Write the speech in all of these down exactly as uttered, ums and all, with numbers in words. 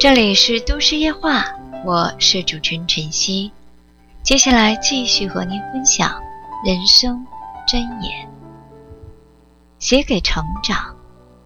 这里是都市夜话，我是主持人晨曦。接下来继续和您分享人生箴言，写给成长。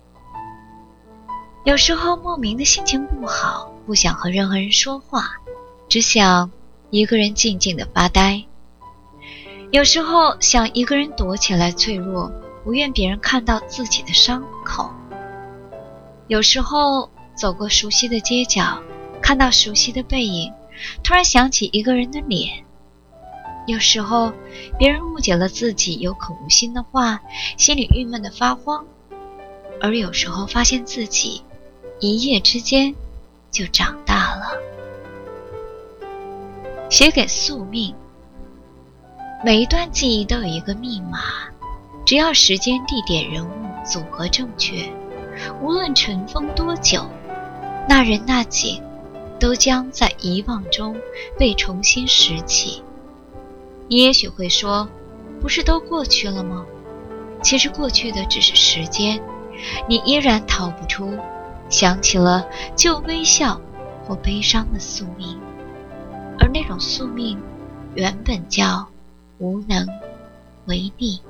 有时候莫名的心情不好，不想和任何人说话，只想一个人静静的发呆。有时候想一个人躲起来脆弱，不愿别人看到自己的伤口。有时候走过熟悉的街角，看到熟悉的背影，突然想起一个人的脸。有时候别人误解了自己有口无心的话，心里郁闷的发慌。而有时候发现自己一夜之间就长大了。写给宿命。每一段记忆都有一个密码，只要时间、地点、人物组合正确，无论尘封多久，那人那景都将在遗忘中被重新拾起。你也许会说，不是都过去了吗？其实过去的只是时间，你依然逃不出想起了就微笑或悲伤的宿命，而那种宿命原本叫无能为力。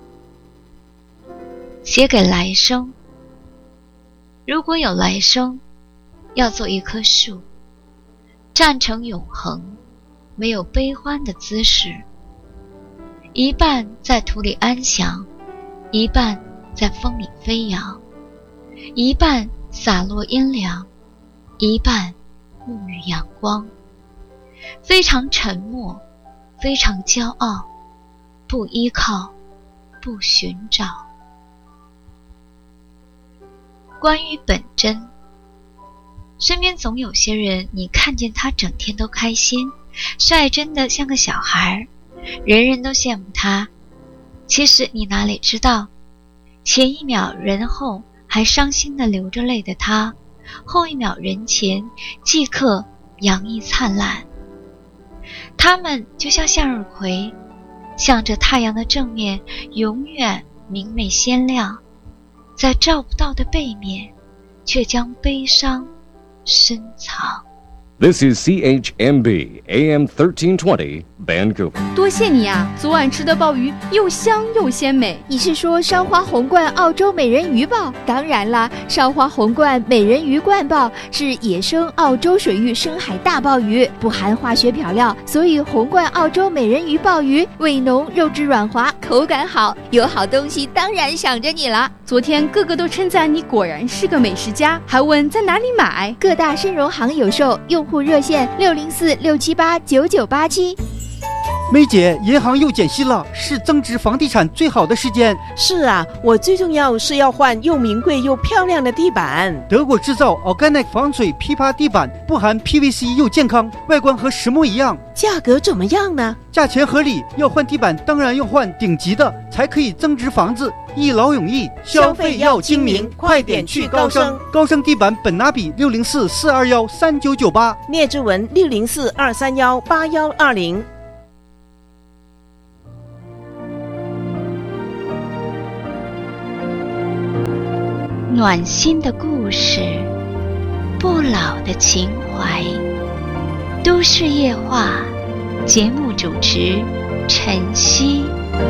写给来生。如果有来生，要做一棵树，站成永恒，没有悲欢的姿势，一半在土里安详，一半在风里飞扬，一半洒落阴凉，一半沐浴阳光，非常沉默，非常骄傲，不依靠，不寻找。关于本真。身边总有些人，你看见他整天都开心，率真的像个小孩，人人都羡慕他。其实你哪里知道，前一秒人后还伤心的流着泪的他，后一秒人前即刻洋溢灿烂。他们就像向日葵，向着太阳的正面永远明媚鲜亮，在照不到的背面却将悲伤深藏。 This is C H M B A M thirteen twenty Vancouver。 多谢你啊，昨晚吃的鲍鱼又香又鲜美。 你是说烧花红冠澳洲美人鱼鲍？当然啦，烧花红冠美人鱼冠鲍是野生澳洲水域深海大鲍鱼，不含化学漂料，所以红冠澳洲美人鱼鲍鱼味浓，肉质软滑，口感好。有好东西当然想着你了。 昨天个个都称赞你果然是个美食家，还问在哪里买。 各大深融行有售，用户热线六零四六七八九九八七。 梅姐，银行又减息了，是增值房地产最好的时间。 是啊，我最重要是要换又名贵又漂亮的地板。 德国制造 Organic 防水批发地板，不含 P V C 又健康，外观和实木一样。 价格怎么样呢？ 价钱合理，要换地板当然要换顶级的，才可以增值房子。一劳永逸， 消费要精明，快点去高升。 高升地板本拿比六零四四二幺三九九八， 聂志文六零四二三幺八幺二零。 暖心的故事，不老的情怀。都市夜话，节目主持晨曦。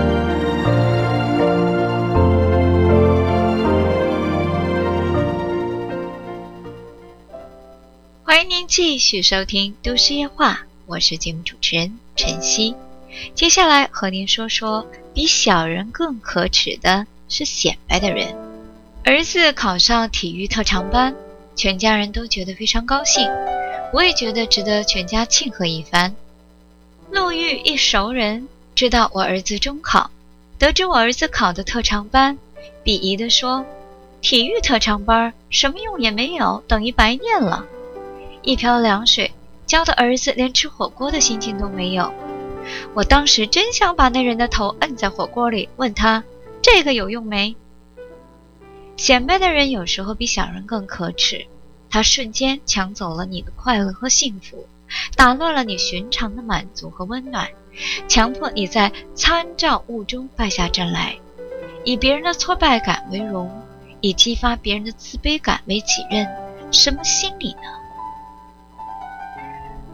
欢迎您继续收听都市夜话，我是节目主持人晨曦。接下来和您说说，比小人更可耻的是显摆的人。儿子考上体育特长班，全家人都觉得非常高兴，我也觉得值得全家庆贺一番。路遇一熟人，知道我儿子中考，得知我儿子考的特长班，鄙夷地说，体育特长班什么用也没有，等于白念了。一瓢凉水浇得儿子连吃火锅的心情都没有。我当时真想把那人的头摁在火锅里，问他这个有用没？显摆的人有时候比小人更可耻，他瞬间抢走了你的快乐和幸福，打乱了你寻常的满足和温暖，强迫你在参照物中败下阵来，以别人的挫败感为荣，以激发别人的自卑感为己任。什么心理呢？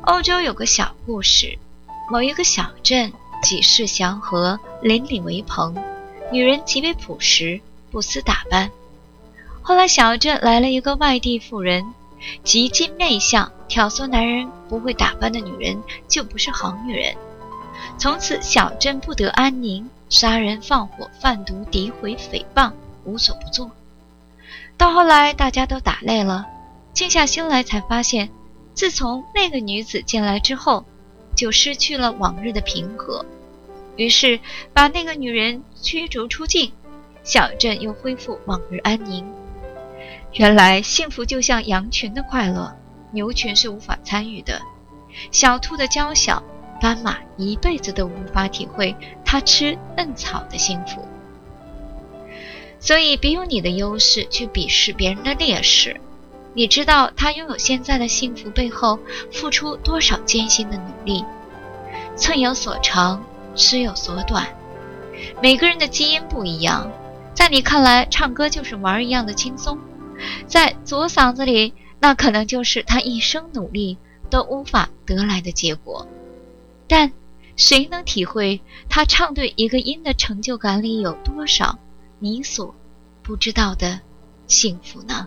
欧洲有个小故事，某一个小镇几世祥和，邻里为朋，女人极为朴实，不思打扮。后来小镇来了一个外地妇人，极尽媚相，挑唆男人不会打扮的女人就不是好女人。从此小镇不得安宁，杀人放火贩毒诋毁诽谤无所不作。到后来大家都打累了，静下心来才发现，自从那个女子进来之后，就失去了往日的平和，于是把那个女人驱逐出境，小镇又恢复往日安宁。原来幸福就像羊群的快乐，牛群是无法参与的。小兔的娇小，斑马一辈子都无法体会它吃嫩草的幸福。所以别用你的优势去鄙视别人的劣势，你知道他拥有现在的幸福背后付出多少艰辛的努力。寸有所长，尺有所短，每个人的基因不一样，在你看来唱歌就是玩一样的轻松，在左嗓子里那可能就是他一生努力都无法得来的结果。但谁能体会他唱对一个音的成就感里有多少你所不知道的幸福呢？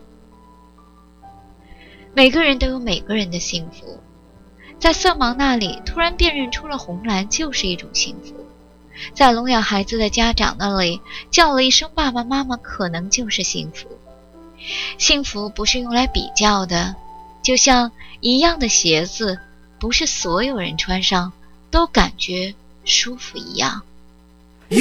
每个人都有每个人的幸福，在色盲那里突然辨认出了红蓝就是一种幸福，在聋哑孩子的家长那里叫了一声爸爸妈妈可能就是幸福。幸福不是用来比较的，就像一样的鞋子不是所有人穿上都感觉舒服一样。